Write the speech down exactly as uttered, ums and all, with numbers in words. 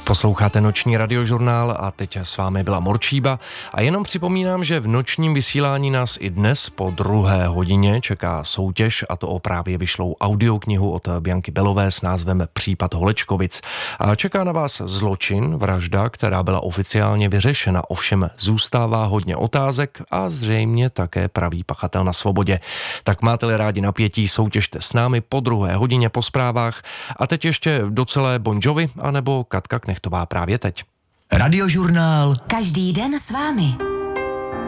Posloucháte noční radiožurnál a teď s vámi byla Morčíba a jenom připomínám, že v nočním vysílání nás i dnes po druhé hodině čeká soutěž, a to o právě vyšlou audioknihu od Bianky Belové s názvem Případ Holečkovic. A čeká na vás zločin, vražda, která byla oficiálně vyřešena, ovšem zůstává hodně otázek a zřejmě také pravý pachatel na svobodě. Tak máte-li rádi napětí, soutěžte s námi po druhé hodině po zprávách a teď ještě docelé Bon Jovi anebo Katka Knechtová právě teď. Radiožurnál. Každý den s vámi.